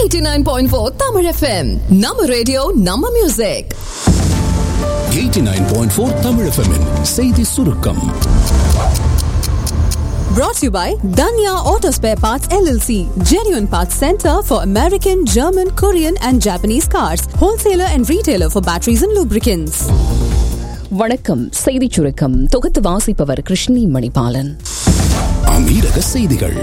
89.4 Tamil FM. Nama radio, Nama music. 89.4 Tamil FM -in செய்தி சுருக்கம். Brought to you by Danya Auto Spare Parts LLC, genuine parts center for American, German, Korean and Japanese cars, wholesaler and retailer for batteries and lubricants. வணக்கம். செய்தி சுருக்கம் தொகுத்து வாசிப்பவர் கிருஷ்ணி மணிபாலன். அமீரக செய்திகள்.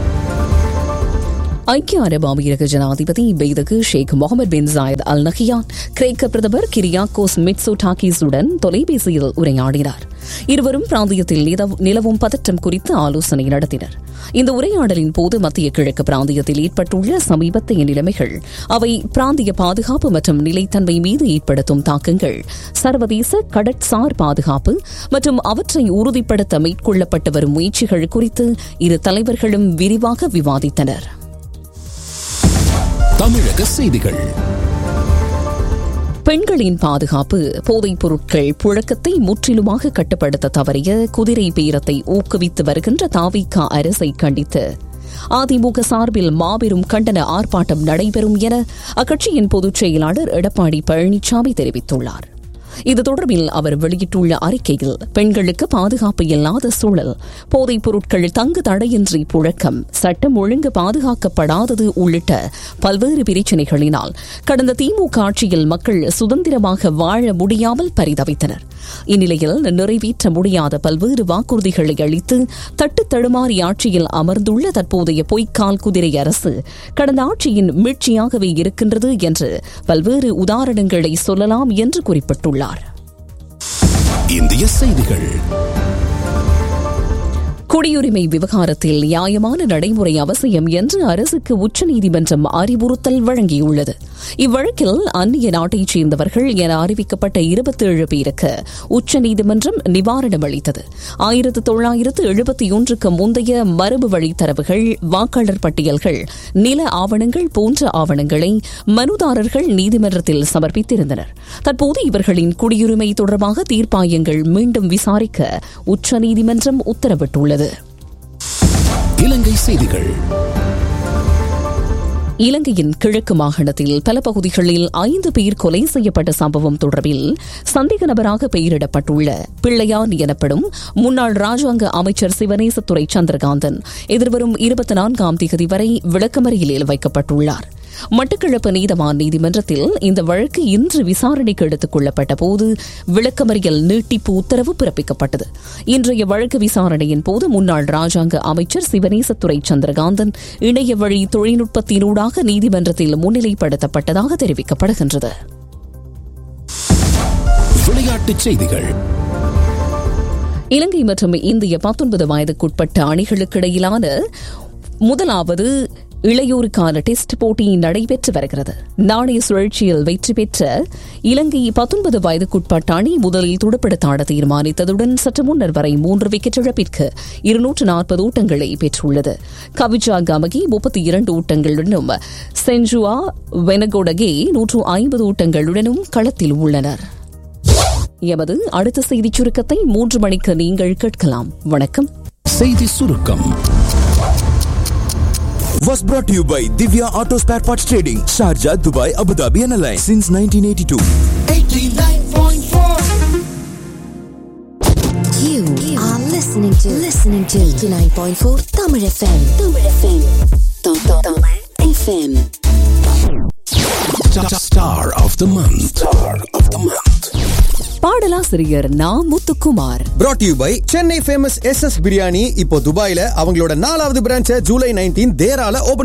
ஐக்கிய அரபு அமீரக ஜனாதிபதி பெய்தகு ஷேக் Mohammed bin Zayed Al Nahyan கிரேக்க பிரதமர் கிரியாக்கோஸ் மிட்சோடாகிஸுடன் தொலைபேசியில் உரையாடினார். இருவரும் பிராந்தியத்தில் நிலவும் பதற்றம் குறித்து ஆலோசனை நடத்தினர். இந்த உரையாடலின் போது மத்திய கிழக்கு பிராந்தியத்தில் ஏற்பட்டுள்ள சமீபத்திய நிலைமைகள், அவை பிராந்திய பாதுகாப்பு மற்றும் நிலைத்தன்மை மீது ஏற்படுத்தும் தாக்கங்கள், சர்வதேச கடற்சார் பாதுகாப்பு மற்றும் அவற்றை உறுதிப்படுத்த மேற்கொள்ளப்பட்டு வரும் முயற்சிகள் குறித்து இரு தலைவர்களும் விரிவாக விவாதித்தனர். தமிழக செய்திகள். பெண்களின் பாதுகாப்பு, போதைப் பொருட்கள் புழக்கத்தை முற்றிலுமாக கட்டுப்படுத்த தவறிய குதிரை பேரத்தை ஊக்குவித்து வருகின்ற தாவிக அரசை கண்டித்து அதிமுக சார்பில் மாபெரும் கண்டன ஆர்ப்பாட்டம் நடைபெறும் என அக்கட்சியின் பொதுச் செயலாளர் எடப்பாடி பழனிசாமி தெரிவித்துள்ளார். இது தொடர்பில் அவர் வெளியிட்டுள்ள அறிக்கையில், பெண்களுக்கு பாதுகாப்பு இல்லாத சூழல், போதைப் பொருட்கள் தங்கு தடையின்றி புழக்கம், சட்டம் ஒழுங்கு பாதுகாக்கப்படாதது உள்ளிட்ட பல்வேறு பிரச்சினைகளினால் கடந்த திமுக ஆட்சியில் மக்கள் சுதந்திரமாக வாழ முடியாமல் பரிதவித்தனர். இந்நிலையில் நிறைவேற்ற முடியாத பல்வேறு வாக்குறுதிகளை அளித்து தட்டு தடுமாறி ஆட்சியில் அமர்ந்துள்ள தற்போதைய பொய்க்கால் குதிரை அரசு கடந்த ஆட்சியின் மீட்சியாகவே இருக்கின்றது என்று பல்வேறு உதாரணங்களை சொல்லலாம் என்று குறிப்பிட்டுள்ளார். இந்திய செய்திகள். குடியுரிமை விவகாரத்தில் நியாயமான நடைமுறை அவசியம் என்று அரசுக்கு உச்சநீதிமன்றம் அறிவுறுத்தல் வழங்கியுள்ளது. இவ்வழக்கில் அந்நிய நாட்டைச் சேர்ந்தவர்கள் என அறிவிக்கப்பட்ட 27 பேருக்கு உச்சநீதிமன்றம் நிவாரணம் அளித்தது. 1971க்கு முந்தைய மரபு வழி தரவுகள், வாக்காளர் பட்டியல்கள், நில ஆவணங்கள் போன்ற ஆவணங்களை மனுதாரர்கள் நீதிமன்றத்தில் சமர்ப்பித்திருந்தனர். தற்போது இவர்களின் குடியுரிமை தொடர்பாக தீர்ப்பாயங்கள் மீண்டும் விசாரிக்க உச்சநீதிமன்றம் உத்தரவிட்டுள்ளது. இலங்கை செய்திகள். இலங்கையின் கிழக்கு மாகாணத்தில் பல பகுதிகளில் 5 பேர் கொலை செய்யப்பட்ட சம்பவம் தொடர்பில் சந்தேக நபராக பெயரிடப்பட்டுள்ள பிள்ளையான் எனப்படும் முன்னாள் ராஜாங்க அமைச்சர் சிவனேசத்துறை சந்திரகாந்தன் எதிர்வரும் 24ஆம் தேதி வரை விளக்கமறியலில் வைக்கப்பட்டுள்ளார். மட்டக்களப்பு நீதவான் நீதிமன்றத்தில் இந்த வழக்கு இன்று விசாரணைக்கு எடுத்துக் கொள்ளப்பட்ட போது விளக்கமறியல் நீட்டிப்பு உத்தரவு பிறப்பிக்கப்பட்டது. இன்றைய வழக்கு விசாரணையின் போது முன்னாள் ராஜாங்க அமைச்சர் சிவனேசத்துறை சந்திரகாந்தன் இணைய வழி தொழில்நுட்பத்தினூடாக நீதிமன்றத்தில் முன்னிலைப்படுத்தப்பட்டதாக தெரிவிக்கப்படுகின்றது. விளையாட்டுச் செய்திகள். இலங்கை மற்றும் இந்திய 19 வயதுக்குட்பட்ட அணிகளுக்கிடையிலான முதலாவது இளையோருக்கான டெஸ்ட் போட்டி நடைபெற்று வருகிறது. நாணய சுழற்சியில் வெற்றி பெற்ற இலங்கை 19 வயதுக்குட்பட்ட அணி முதலில் துடுப்படுத்தாட தீர்மானித்ததுடன் சற்று முன்னர் வரை 3 விக்கெட் இழப்பிற்கு 240 ஓட்டங்களை பெற்றுள்ளது. கவிஜா கமகி 32 ஓட்டங்களுடனும் செஞ்சுவா வெனகோடகே 150 ஓட்டங்களுடனும் களத்தில் உள்ளனர். எமது அடுத்த செய்திச் சுருக்கத்தை 3 மணிக்கு நீங்கள் கேட்கலாம். வணக்கம். செய்தி சுருக்கம் was brought to you by Divya Auto Spare Parts Trading, Sharjah, Dubai, Abu Dhabi and Alliance since 1982. 89.4. You are listening to 89.4 Tamil FM. Tamil FM. Tamil FM. Star of the month. Star of the month. பாடலாசிரியர் நா Muthukumar. brought to you by Chennai famous SS biryani இப்போ துபாயில அவங்களோட 4வது பிரான்ச்சை July 19 தேரால open